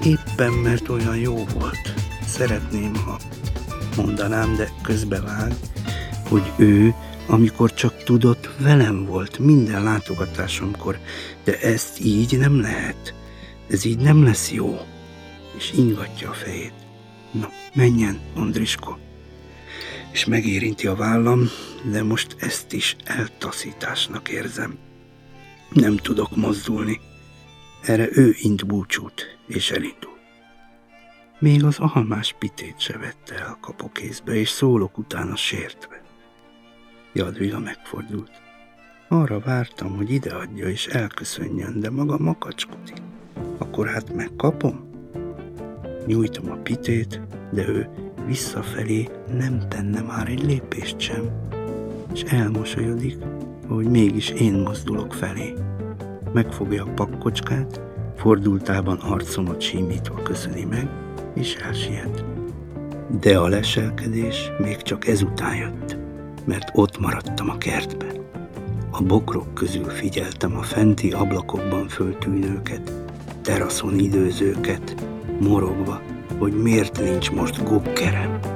éppen mert olyan jó volt. Szeretném, ha mondanám, de közbevág, hogy ő, amikor csak tudott, velem volt minden látogatásomkor, de ezt így nem lehet. Ez így nem lesz jó. És ingatja a fejét. Na, menjen, Andrisko. És megérinti a vállam, de most ezt is eltaszításnak érzem. Nem tudok mozdulni. Erre ő int búcsút, és elindul. Még az almás pitét se vette el a kapokézbe, és szólok utána sértve. Jadviga megfordult. Arra vártam, hogy ideadja és elköszönjön, de maga makacskodik. Akkor hát megkapom? Nyújtom a pitét, de ő visszafelé nem tenne már egy lépést sem, és elmosolyodik, hogy mégis én mozdulok felé. Megfogja a pakkocskát, fordultában arcomat símítva köszöni meg, és elsiet. De a leselkedés még csak ezután jött, mert ott maradtam a kertben. A bokrok közül figyeltem a fenti ablakokban föltűnőket, teraszon időzőket, morogva, hogy miért nincs most gokkerem.